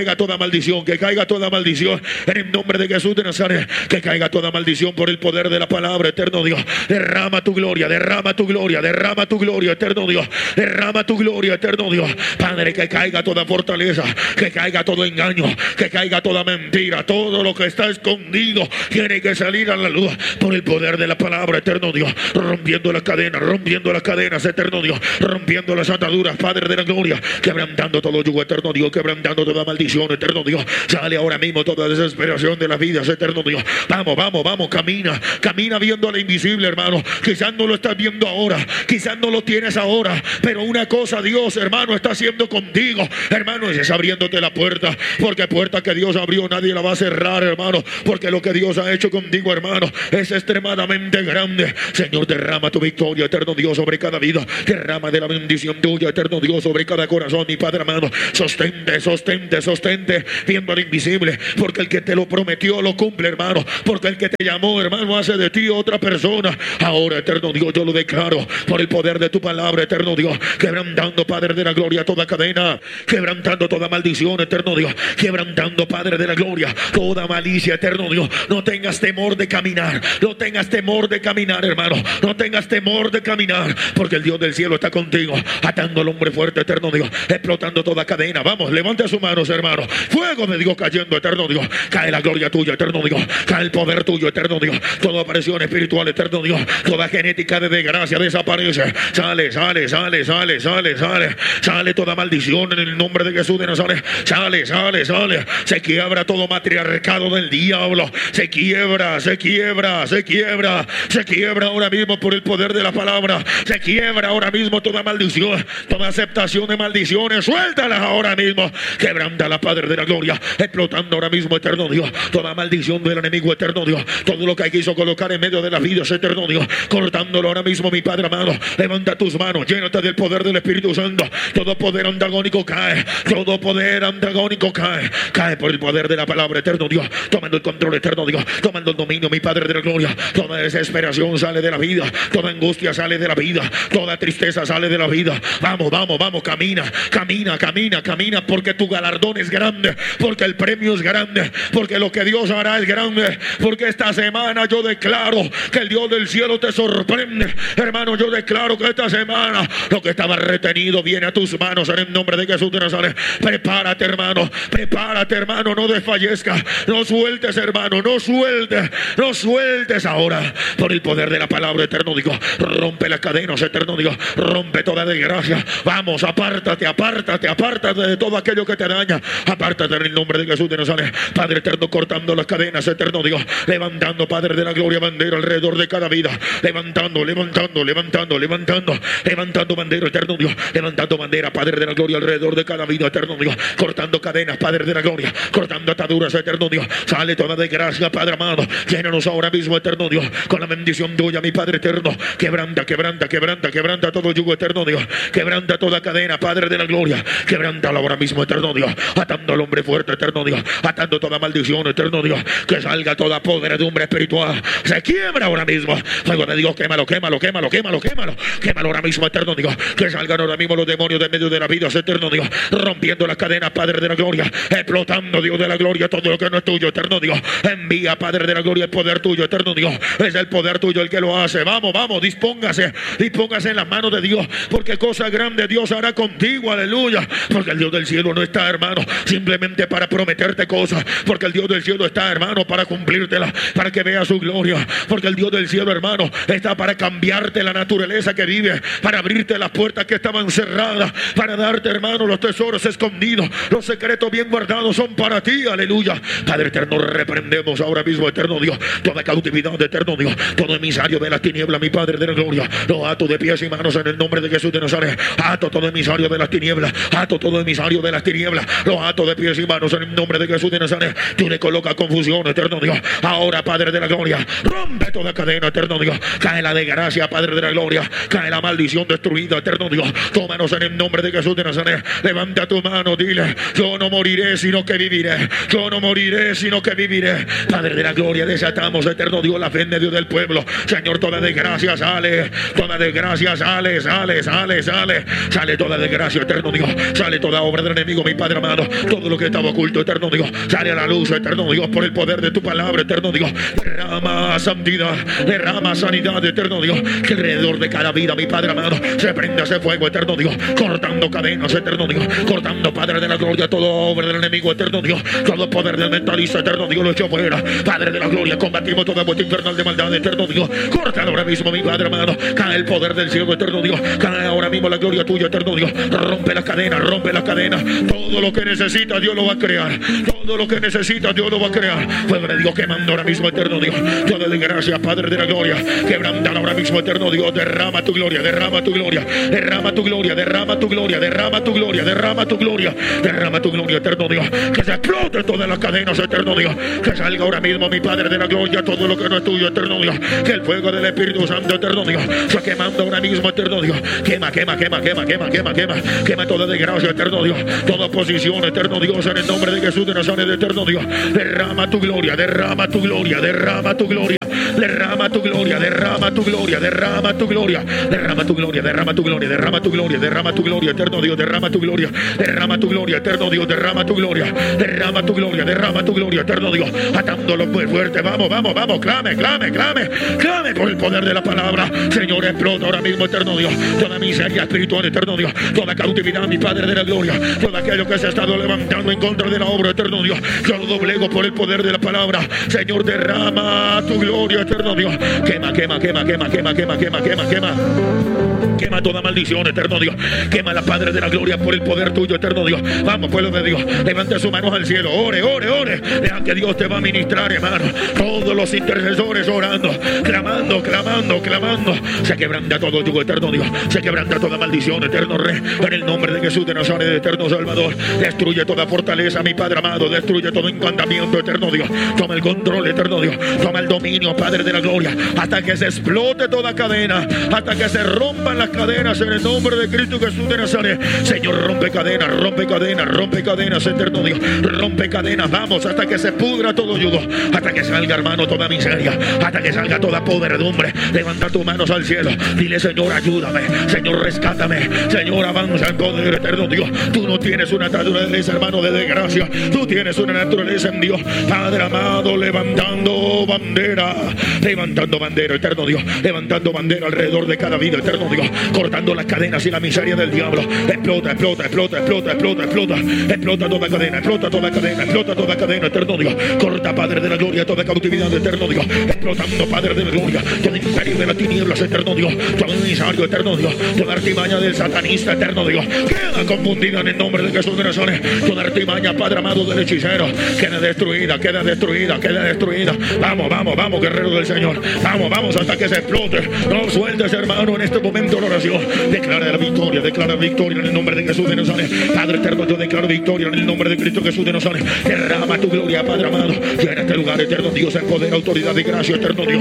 caiga toda maldición, que caiga toda maldición en el nombre de Jesús de Nazaret, que caiga toda maldición por el poder de la palabra, eterno Dios. Derrama tu gloria, derrama tu gloria, derrama tu gloria, eterno Dios. Derrama tu gloria, eterno Dios. Padre, que caiga toda fortaleza, que caiga todo engaño, que caiga toda mentira, todo lo que está escondido tiene que salir a la luz por el poder de la palabra, eterno Dios. Rompiendo las cadenas, eterno Dios. Rompiendo las ataduras, Padre de la gloria. Quebrantando todo yugo, eterno Dios. Quebrantando toda maldición, eterno Dios. Sale ahora mismo toda desesperación de las vidas, eterno Dios. Vamos, vamos, vamos, camina. Camina viendo lo invisible, hermano. Quizás no lo estás viendo ahora, quizás no lo tienes ahora, pero una cosa Dios, hermano, está haciendo contigo, hermano, es abriéndote la puerta, porque puerta que Dios abrió nadie la va a cerrar, hermano, porque lo que Dios ha hecho contigo, hermano, es extremadamente grande. Señor, derrama tu victoria, eterno Dios, sobre cada vida. Derrama de la bendición tuya, eterno Dios, sobre cada corazón, mi Padre amado. Sostente, sostente, sostente, viendo lo invisible, porque el que te lo prometió lo cumple, hermano, porque el que te llamó, hermano, hace de ti otra persona. Ahora, eterno Dios, yo lo declaro por el poder de tu palabra, eterno Dios, quebrantando, Padre de la gloria, toda cadena, quebrantando toda maldición, eterno Dios, quebrantando, Padre de la gloria, toda malicia, eterno Dios. No tengas temor de caminar, no tengas temor de caminar, hermano, no tengas temor de caminar, porque el Dios del cielo está contigo, atando al hombre fuerte, eterno Dios, explotando toda cadena. Vamos, levante sus manos, hermano. Fuego de Dios cayendo, eterno Dios. Cae la gloria tuya, eterno Dios. Cae el poder tuyo, eterno Dios. Toda aparición espiritual, eterno Dios. Toda genética de desgracia desaparece. Sale, sale, sale, sale, sale, sale. Sale toda maldición en el nombre de Jesús de Nazaret. Sale, sale, sale. Se quiebra todo matriarcado del diablo. Se quiebra, se quiebra, se quiebra. Se quiebra ahora mismo por el poder de la palabra. Se quiebra ahora mismo toda maldición, toda aceptación de maldiciones. Suéltalas ahora mismo. Quebranta la Padre de la gloria. Explotando ahora mismo, eterno Dios, toda maldición del enemigo, eterno Dios. Todo lo que quiso colocar en medio de las vidas, eterno Dios, cortándolo ahora mismo, mi Padre amado. Levanta tus manos, llénate del poder del Espíritu Santo. Todo poder antagónico cae, todo poder antagónico cae, cae por el poder de la palabra, eterno Dios. Tomando el control, eterno Dios, tomando el dominio, mi Padre de la gloria. Toda desesperación sale de la vida, toda angustia sale de la vida, toda tristeza sale de la vida. Vamos, vamos, vamos, camina, camina, camina, camina, porque tu galardón es grande, porque el premio es grande, porque lo que Dios hará es grande, porque esta semana yo declaro que el Dios del cielo te sorprende, hermano. Yo declaro que esta semana lo que estaba retenido viene a tus manos en el nombre de Jesús de Nazaret. Prepárate, hermano, no desfallezcas, no sueltes, hermano, no sueltes, no sueltes ahora por el poder de la palabra, eterno Dios. Rompe las cadenas, eterno Dios, rompe toda desgracia. Vamos, apártate, apártate, apártate de todo aquello que te daña. Apártate en el nombre de Jesús de Nazaret. Padre eterno, cortando las cadenas, eterno Dios, levantando, Padre de la gloria, bandera alrededor de cada vida, levantando, levantando, levantando, levantando, levantando bandera, eterno Dios, levantando bandera, Padre de la gloria, alrededor de cada vida, eterno Dios, cortando cadenas, Padre de la gloria, cortando ataduras, eterno Dios. Sale toda desgracia, Padre amado. Llénanos ahora mismo, eterno Dios, con la bendición tuya, mi Padre eterno. Quebranta, quebranta, quebranta, quebranta todo yugo, eterno Dios. Quebranta toda cadena, Padre de la gloria. Quebrántalo ahora mismo, eterno Dios, atando al hombre fuerte, eterno Dios, atando toda maldición, eterno Dios. Que salga toda podredumbre espiritual. Se quiebra ahora mismo. Fuego de Dios, quémalo, quémalo, quémalo, quémalo, quémalo. Quémalo ahora mismo, eterno Dios. Que salgan ahora mismo los demonios de medio de la vida, eterno Dios. Rompiendo las cadenas, Padre de la gloria. Explotando, Dios de la gloria, todo lo que no es tuyo, eterno Dios. Envía, Padre de la gloria, el poder tuyo, eterno Dios. Es el poder tuyo el que lo hace. Vamos, vamos, dispóngase, dispóngase en las manos de Dios, porque cosa grande Dios hará contigo, aleluya. Porque el Dios del cielo no está, hermano, simplemente para prometerte cosas, porque el Dios del cielo está, hermano, para cumplírtela, para que veas su gloria. Porque el Dios del cielo, hermano, está para cambiarte la naturaleza que vive, para abrirte las puertas que estaban cerradas, para darte, hermano, los tesoros escondidos, los secretos bien guardados son para ti, aleluya. Padre eterno, reprendemos ahora mismo, eterno Dios, toda cautividad, eterno Dios, todo emisario de las tinieblas, mi Padre de la gloria. Lo ato de pies y manos en el nombre de Jesús de Nazaret. Ato todo emisario de las tinieblas, ato todo emisario de las tinieblas, lo ato de pies y manos en el nombre de Jesús de Nazaret. Tú le colocas confusión, eterno Dios. Ahora, Padre de la gloria, rompe toda cadena, eterno Dios. Cae la desgracia, Padre de la gloria, cae la maldición destruida, eterno Dios. Tómanos en el nombre de Jesús de Nazaret. Levanta tu mano, dile: yo no moriré, sino que viviré. Yo no moriré, sino que viviré. Padre de la gloria, desatamos, eterno Dios, la fe en medio del pueblo. Señor, toda desgracia sale, toda desgracia sale, sale, sale, sale, sale toda desgracia, eterno Dios. Sale toda obra del enemigo, mi Padre amado. Dios. Todo lo que estaba oculto, eterno Dios, sale a la luz, eterno Dios, por el poder de tu palabra, eterno Dios. Derrama santidad, derrama sanidad, eterno Dios. Que alrededor de cada vida, mi Padre amado, se prenda ese fuego, eterno Dios, cortando cadenas, eterno Dios, cortando, Padre de la gloria, todo obra del enemigo, eterno Dios, todo poder del mentalista, eterno Dios, lo echo fuera. Padre de la gloria, combatimos toda vuestra infernal de maldad, eterno Dios. Corta ahora mismo, mi Padre amado, cae el poder del cielo, eterno Dios, cae ahora mismo la gloria tuya, eterno Dios. Rompe las cadenas, rompe las cadenas. Todo lo que necesita Dios lo va a crear. Todo lo que necesita Dios lo va a crear. Fuego de Dios quemando ahora mismo, eterno Dios. Yo te doy gracias, Padre de la gloria. Quebranta ahora mismo, eterno Dios. Derrama tu gloria, derrama tu gloria, derrama tu gloria, derrama tu gloria, derrama tu gloria, derrama tu gloria, derrama tu gloria, eterno Dios. Que se explote todas las cadenas, eterno Dios. Que salga ahora mismo, mi Padre de la gloria, todo lo que no es tuyo, eterno Dios. Que el fuego del Espíritu Santo, eterno Dios, se quemando ahora mismo, eterno Dios. Quema, quema, quema, quema, quema, quema, quema, quema toda desgracia, eterno Dios. Toda oposición, eterno Dios, en el nombre de Jesús de Nazaret, eterno Dios. Derrama tu gloria, derrama tu gloria, derrama tu gloria. Derrama tu gloria, derrama tu gloria, derrama tu gloria, derrama tu gloria, derrama tu gloria, derrama tu gloria, derrama tu gloria, eterno Dios, derrama tu gloria, derrama tu gloria, eterno Dios, derrama tu gloria, derrama tu gloria, derrama tu gloria, eterno Dios, atándolo muy fuerte, vamos, vamos, vamos, clame, clame, clame, clame por el poder de la palabra, Señor, explota ahora mismo, eterno Dios, toda miseria espiritual, eterno Dios, toda cautividad, mi Padre de la gloria, todo aquello que se ha estado levantando en contra de la obra, eterno Dios, yo lo doblego por el poder de la palabra, Señor, derrama tu gloria, eterno Dios, quema, quema, quema, quema, quema, quema, quema, quema, quema. Quema toda maldición, eterno Dios. Quema la Padre de la gloria por el poder tuyo, eterno Dios. Vamos, pueblo de Dios, levante sus manos al cielo. Ore, ore, ore. Deja que Dios te va a ministrar, hermano. Todos los intercesores orando, clamando, clamando, clamando. Se quebranta todo yugo, eterno Dios. Se quebranta toda maldición, eterno Rey. En el nombre de Jesús de Nazaret, eterno Salvador. Destruye toda fortaleza, mi Padre amado. Destruye todo encantamiento, eterno Dios. Toma el control, eterno Dios. Toma el dominio, Padre de la gloria. Hasta que se explote toda cadena. Hasta que se rompan las cadenas en el nombre de Cristo Jesús de Nazaret. Señor, rompe cadenas, rompe cadenas, rompe cadenas, eterno Dios. Rompe cadenas, vamos, hasta que se pudra todo yugo. Hasta que salga, hermano, toda miseria. Hasta que salga toda podredumbre. Levanta tus manos al cielo. Dile, Señor, ayúdame. Señor, rescátame. Señor, avanza en poder, eterno Dios. Tú no tienes una naturaleza, hermano, de desgracia. Tú tienes una naturaleza en Dios. Padre amado, levantando bandera. Levantando bandera, eterno Dios. Levantando bandera alrededor de cada vida, eterno Dios. Cortando las cadenas y la miseria del diablo. Explota, explota, explota, explota, explota, explota. Explota toda cadena, explota toda cadena, explota toda cadena, eterno Dios. Corta, Padre de la gloria, toda cautividad, eterno Dios. Explotando, Padre de la gloria, todo imperio de las tinieblas, eterno Dios. Todo emisario, eterno Dios. Toda artimaña del satanista, eterno Dios. Queda confundida en el nombre de Jesús de Nazaret. Toda artimaña, Padre amado, del hechicero. Queda destruida, queda destruida, queda destruida. Vamos, vamos, vamos, guerrero del Señor. Vamos, vamos, hasta que se explote. No sueltes, hermano, en este momento la oración. Declara la victoria en el nombre de Jesús de Nazaret. Padre eterno, yo declaro victoria en el nombre de Cristo Jesús de Nazaret. Derrama tu gloria, Padre amado. Llena este lugar, eterno Dios, en poder, autoridad y gracia, eterno Dios.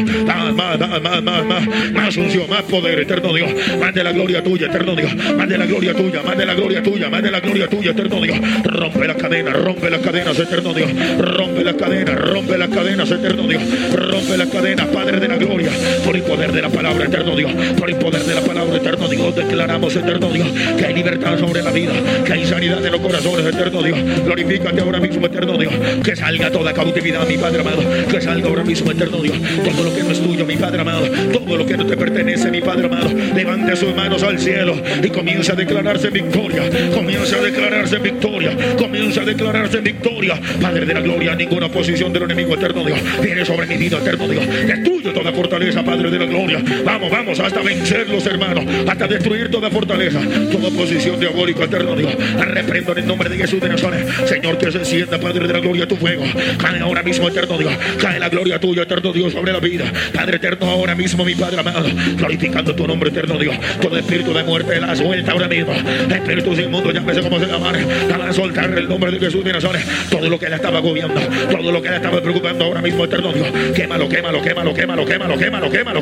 Más unción, más poder, eterno Dios. Más de la gloria tuya, eterno Dios. Más de la gloria tuya, más de la gloria tuya, más de la gloria tuya, eterno Dios. Rompe las cadenas, eterno Dios. Rompe las cadenas, eterno Dios. Rompe las cadenas, Padre de la gloria. Por el poder de la palabra, eterno Dios. Por el poder de la palabra, eterno Dios. Declaramos, eterno Dios, que hay libertad sobre la vida, que hay sanidad en los corazones, eterno Dios. Glorifícate ahora mismo, eterno Dios. Que salga toda cautividad, mi Padre amado. Que salga ahora mismo, eterno Dios. Todo lo que no es tuyo, mi Padre amado. Todo lo que no te pertenece, mi Padre amado. Levante sus manos al cielo y comienza a declararse victoria. Comienza a declararse victoria. Comienza a declararse victoria. Padre de la gloria, ninguna oposición del enemigo, eterno Dios, viene sobre mi vida, eterno Dios. Destruye toda fortaleza, Padre de la gloria. Vamos, vamos, hasta vencerlos, hermanos. Hasta destruir toda fortaleza, toda oposición diabólica, eterno Dios. La reprendo en el nombre de Jesús de Nazaret. Señor, que se encienda, Padre de la gloria, tu fuego. Cae ahora mismo, eterno Dios. Cae la gloria tuya, eterno Dios, sobre la vida. Padre eterno, ahora mismo, mi Padre amado. Glorificando tu nombre, eterno Dios. Todo espíritu de muerte la suelta ahora mismo. Espíritus inmundos, llámese como se llama. Para soltar el nombre de Jesús de Nazaret. Todo lo que la estaba agobiando, todo lo que la estaba preocupando ahora mismo, eterno Dios. Quémalo, quémalo, quémalo, quémalo, quémalo, quémalo, quémalo, quémalo.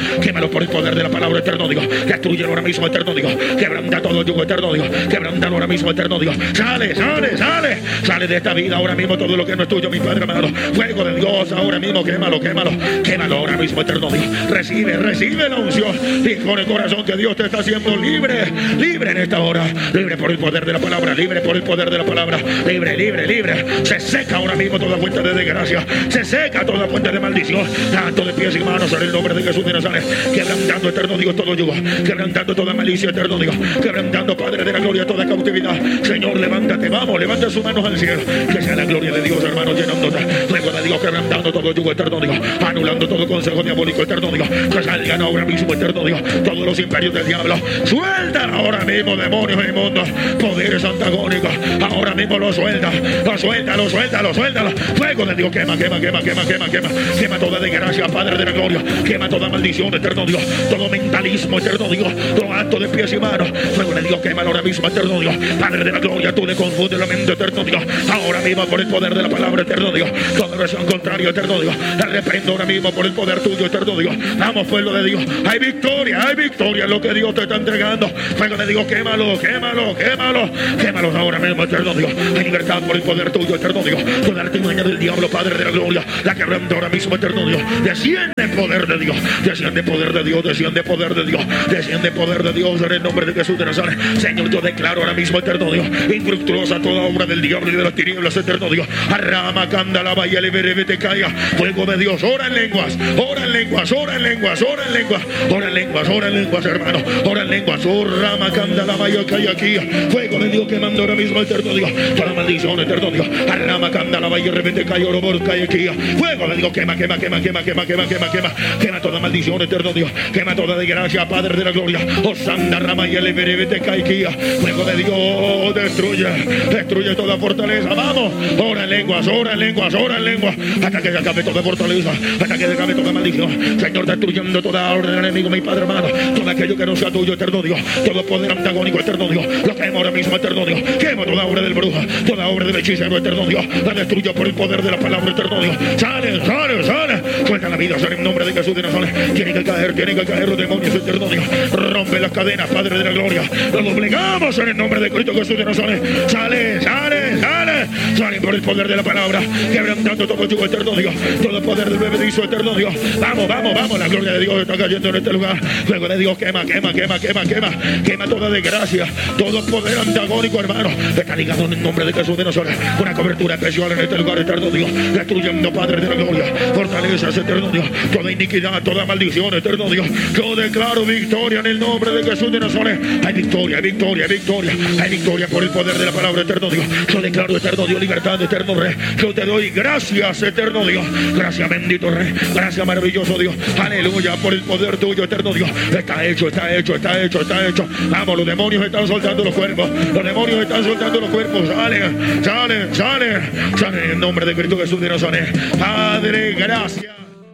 Quémalo por el poder de la palabra, eterno Dios. Destruyelo ahora mismo, eterno Dios. Quebranta todo yugo, eterno Dios. Quebrántalo ahora mismo, eterno Dios. Sale, sale, sale. Sale de esta vida ahora mismo todo lo que no es tuyo, mi Padre amado. Fuego de Dios ahora mismo, quémalo, quémalo. Quémalo ahora mismo, eterno Dios. Recibe, recibe la unción. Y con el corazón que Dios te está haciendo libre. Libre en esta hora. Libre por el poder de la palabra. Libre por el poder de la palabra. Libre, libre, libre. Se seca ahora mismo toda fuente de desgracia. Se seca toda fuente de maldición. Tanto de pies y manos en el nombre de Jesús de Nazaret. Quebrantando, eterno Dios, todo yugo. Quebrantando toda malicia, eterno Dios. Quebrantando, Padre de la gloria, toda cautividad. Señor, levántate, vamos, levanta sus manos al cielo. Que sea la gloria de Dios, hermano, llenándote. Fuego de Dios, quebrantando todo yugo, eterno Dios. Anulando todo consejo diabólico, eterno Dios. Que salgan ahora mismo, eterno Dios. Todos los imperios del diablo. Sueltan ahora mismo, demonios inmundos. Poderes antagónicos. Ahora mismo lo suelta. Lo suelta, lo suelta, lo suelta. Fuego de Dios, quema, quema, quema, quema, quema, quema. Quema toda desgracia, Padre de la gloria. Quema toda maldición, eterno Dios. Todo mentalismo, eterno Dios. Todo acto de pies y manos. Fuego de Dios, quema ahora mismo, eterno Dios. Padre de la gloria, tú le confundes la mente, eterno Dios. Ahora mismo por el poder de la palabra, eterno Dios. Toda versión contraria, eterno Dios. La reprendo ahora mismo por el poder tuyo, eterno Dios. Vamos, pueblo de Dios. Hay victoria en lo que Dios te está entregando. Fuego de Dios, quémalo, quémalo, quémalo. Quémalo ahora mismo, eterno Dios. Hay libertad por el poder tuyo, eterno Dios. Toda artimaña del diablo, Padre de la gloria. La quebrando ahora mismo, eterno Dios. Desciende poder de Dios. Desciende poder de Dios. Desciende poder de Dios. Desciende poder de Dios en el nombre de Jesús de Nazaret. Señor, yo declaro ahora mismo, eterno Dios, infructuosa toda obra del diablo y de las tinieblas, eterno Dios. Arrama, candalaba y te caiga. Fuego de Dios, ora en lenguas, ora en lenguas, ora en lenguas, ora en lenguas, ora en lenguas, ora en lenguas, hermano, ora en lenguas, rama, candalaba y caiga aquí. Fuego de Dios quemando ahora mismo, eterno Dios. Toda maldición, eterno Dios. Arrama, candalaba y repente caiga, orobor, caiga aquí. Fuego de Dios, quema, quema, quema, quema, quema, quema, quema, quema, quema toda maldición, eterno Dios. Quema toda desgracia, Padre de la gloria. Osanda, rama y repente caiga aquí. Fuego de Dios, destruye, destruye toda fortaleza. Vamos, ora en lenguas, ora en lenguas, ora en lenguas, hasta que se acabe toda fortaleza, hasta que se acabe toda maldición. Señor, destruyendo toda orden del enemigo, mi Padre amado, todo aquello que no sea tuyo, eterno Dios, todo poder antagónico, eterno Dios, lo quemo ahora mismo, eterno Dios. Quemo toda obra del brujo, toda obra del hechicero, eterno Dios, la destruyo por el poder de la palabra, eterno Dios. Sale, sale, sale, suelta la vida, sale en nombre de Jesús de Nazaret. Tienen que caer los demonios, eterno Dios. Rompe las cadenas, Padre de la gloria. Los doblegamos en el nombre de Cristo Jesús de Nazaret. Sale, sale, sale, sale por el poder de la palabra, quebrantando todo yugo, eterno Dios, todo poder del bebedizo, eterno Dios. Vamos, vamos, vamos, la gloria de Dios está cayendo en este lugar. Fuego de Dios, quema, quema, quema, quema, quema, quema toda desgracia, todo poder antagónico, hermano. Está ligado en el nombre de Jesús de Nazaret. Una cobertura especial en este lugar, eterno Dios, destruyendo, Padre de la gloria, fortalezas, eterno Dios, toda iniquidad, toda maldición, eterno Dios. Yo declaro victoria en el nombre de Jesús de Nazaret. Hay victoria, victoria, victoria, hay victoria por el poder de la palabra, eterno Dios. Yo declaro, eterno Dios, libertad, eterno Rey. Yo te doy gracias, eterno Dios. Gracias, bendito Rey. Gracias, maravilloso Dios. Aleluya, por el poder tuyo, eterno Dios. Está hecho, está hecho, está hecho, está hecho. Vamos, los demonios están soltando los cuerpos. Los demonios están soltando los cuerpos. Sale, sale, sale, sale en el nombre de Cristo Jesús de Nazaret. Padre, gracias.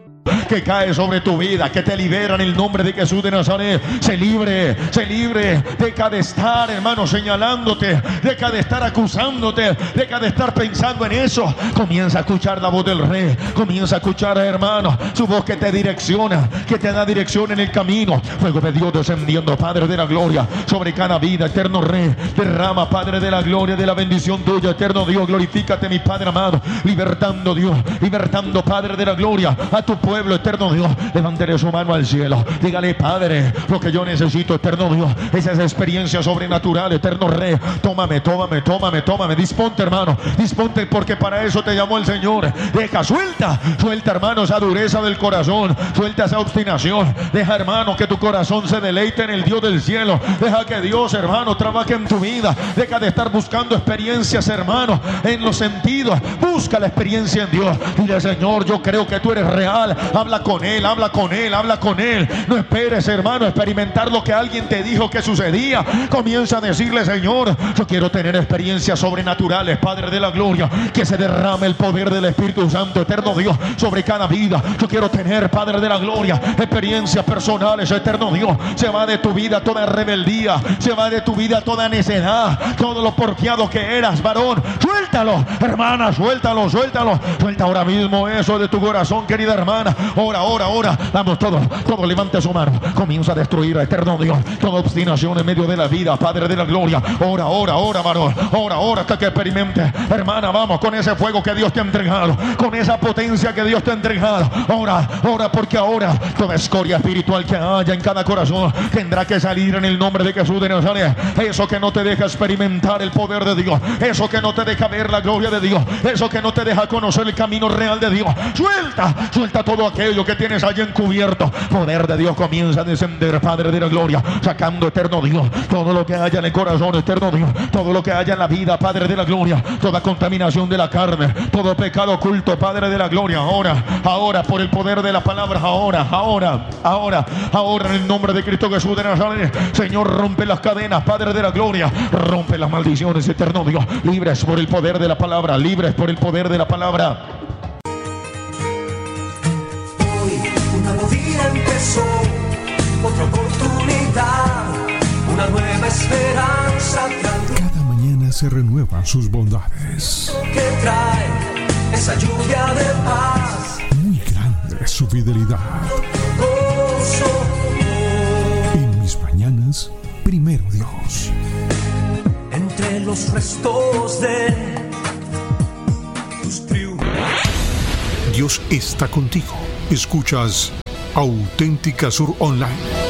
Que cae sobre tu vida, que te libera en el nombre de Jesús de Nazaret. Se libre, deja de estar, hermano, señalándote, deja de estar acusándote, deja de estar pensando en eso. Comienza a escuchar la voz del Rey, comienza a escuchar, hermano, su voz que te direcciona, que te da dirección en el camino. Fuego de Dios descendiendo, Padre de la gloria, sobre cada vida, eterno Rey. Derrama, Padre de la gloria, de la bendición tuya, eterno Dios. Glorifícate, mi Padre amado, libertando, Dios, libertando, Padre de la gloria, a tu pueblo, eterno Dios. Levántele su mano al cielo, dígale: Padre, lo que yo necesito, eterno Dios, esas experiencias sobrenaturales, eterno Rey. Tómame, tómame, tómame, tómame. Disponte, hermano, disponte, porque para eso te llamó el Señor. Deja, suelta, suelta, hermano, esa dureza del corazón, suelta esa obstinación. Deja, hermano, que tu corazón se deleite en el Dios del cielo. Deja que Dios, hermano, trabaje en tu vida. Deja de estar buscando experiencias, hermano, en los sentidos. Busca la experiencia en Dios. Dile: Señor, yo creo que tú eres real. Habla con Él, habla con Él, habla con Él. No esperes, hermano, experimentar lo que alguien te dijo que sucedía. Comienza a decirle: Señor, yo quiero tener experiencias sobrenaturales, Padre de la gloria. Que se derrame el poder del Espíritu Santo, eterno Dios, sobre cada vida. Yo quiero tener, Padre de la gloria, experiencias personales, eterno Dios. Se va de tu vida toda rebeldía, se va de tu vida toda necedad, todo lo porfiado que eras, varón. Suéltalo, hermana, suéltalo, suéltalo. Suelta ahora mismo eso de tu corazón, querida hermana. Ora. Vamos, todo levante su mano. Comienza a destruir, eterno Dios, toda obstinación en medio de la vida, Padre de la gloria. Ora, varón. Ora, hasta que experimente. Hermana, vamos, con ese fuego que Dios te ha entregado, con esa potencia que Dios te ha entregado. Ora, porque ahora toda escoria espiritual que haya en cada corazón tendrá que salir en el nombre de Jesús de Nazaret. Eso que no te deja experimentar el poder de Dios, eso que no te deja ver la gloria de Dios, eso que no te deja conocer el camino real de Dios. Suelta todo aquello que tienes allí encubierto. Poder de Dios comienza a descender, Padre de la gloria, sacando, eterno Dios, todo lo que haya en el corazón, eterno Dios, todo lo que haya en la vida, Padre de la gloria, toda contaminación de la carne, todo pecado oculto, Padre de la gloria. Ahora, por el poder de la palabra, ahora, en el nombre de Cristo Jesús de Nazaret, Señor, rompe las cadenas, Padre de la gloria, rompe las maldiciones, eterno Dios, libres por el poder de la palabra, libres por el poder de la palabra. Hoy un nuevo día empezó, otra oportunidad, una nueva esperanza. Cada mañana se renuevan sus bondades. Que trae esa lluvia de paz. Muy grande es su fidelidad. Gozo. En mis mañanas, primero Dios. Entre los restos de tus triunfos. Dios está contigo. Escuchas Auténtica Sur Online.